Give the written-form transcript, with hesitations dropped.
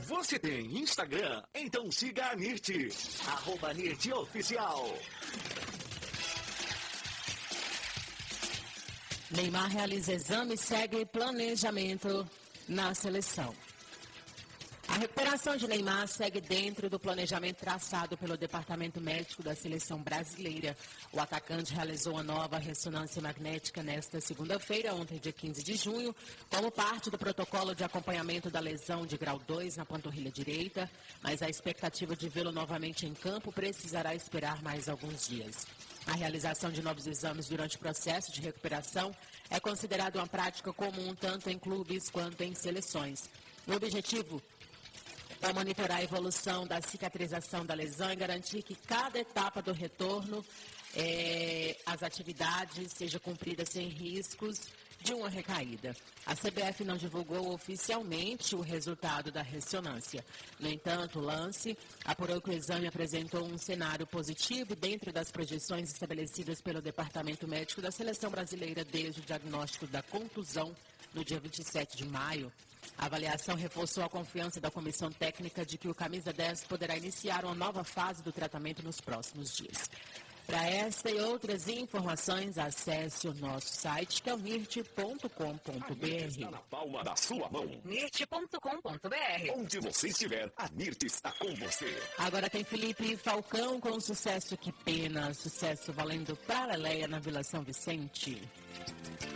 Você tem Instagram? Então siga a NIRT. @NIRTOficial. Neymar realiza exame e segue planejamento na seleção. A recuperação de Neymar segue dentro do planejamento traçado pelo Departamento Médico da Seleção Brasileira. O atacante realizou a nova ressonância magnética nesta segunda-feira, ontem, dia 15 de junho, como parte do protocolo de acompanhamento da lesão de grau 2 na panturrilha direita, mas a expectativa de vê-lo novamente em campo precisará esperar mais alguns dias. A realização de novos exames durante o processo de recuperação é considerada uma prática comum tanto em clubes quanto em seleções. O objetivo é monitorar a evolução da cicatrização da lesão e garantir que cada etapa do retorno às atividades seja cumprida sem riscos de uma recaída. A CBF não divulgou oficialmente o resultado da ressonância. No entanto, o Lance apurou que o exame apresentou um cenário positivo dentro das projeções estabelecidas pelo Departamento Médico da Seleção Brasileira desde o diagnóstico da contusão no dia 27 de maio. A avaliação reforçou a confiança da comissão técnica de que o camisa 10 poderá iniciar uma nova fase do tratamento nos próximos dias. Para esta e outras informações, acesse o nosso site, que é o nirt.com.br. Está na palma da sua mão. nirt.com.br. Onde você estiver, a NIRT está com você. Agora tem Felipe Falcão com Sucesso Que Pena. Sucesso valendo para Leia na Vila São Vicente.